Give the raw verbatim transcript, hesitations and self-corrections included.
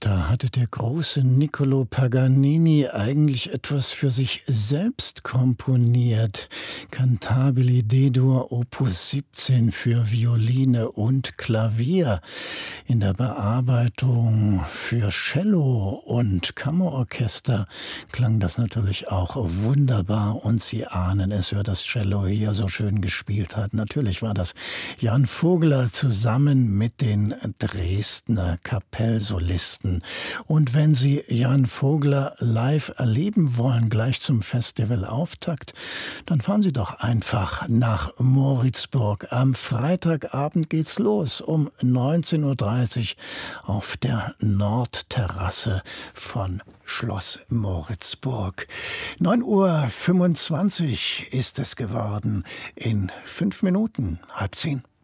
Da hatte der große Niccolò Paganini eigentlich etwas für sich selbst komponiert. Cantabile D-Dur Opus siebzehn für Violine und Klavier. In der Bearbeitung für Cello und Kammerorchester klang das natürlich auch wunderbar. Und Sie ahnen es, wer das Cello hier so schön gespielt hat. Natürlich war das Jan Vogler zusammen mit den Dresdner Kapellsolisten. Und wenn Sie Jan Vogler live erleben wollen, gleich zum Festivalauftakt, dann fahren Sie doch einfach nach Moritzburg. Am Freitagabend geht's los um neunzehn Uhr dreißig auf der Nordterrasse von Schloss Moritzburg. neun Uhr fünfundzwanzig ist es geworden. In fünf Minuten, halb zehn.